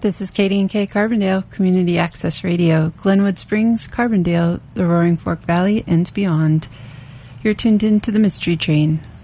This is Katie and Kay Carbondale, Community Access Radio, Glenwood Springs, Carbondale, the Roaring Fork Valley, and beyond. You're tuned in to the Mystery Train.